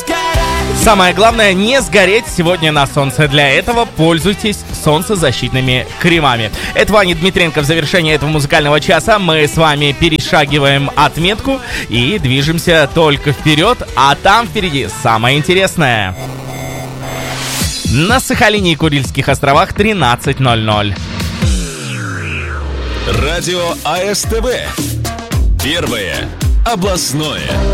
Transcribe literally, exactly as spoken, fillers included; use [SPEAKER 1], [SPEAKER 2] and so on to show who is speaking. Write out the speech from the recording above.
[SPEAKER 1] Самое главное, не сгореть сегодня на солнце. Для этого пользуйтесь солнцезащитными кремами. Это Ваня Дмитренко в завершении этого музыкального часа. Мы с вами перешагиваем отметку и движемся только вперед, а там впереди самое интересное. На Сахалине и Курильских островах тринадцать ноль ноль.
[SPEAKER 2] Радио АСТВ. Первое областное.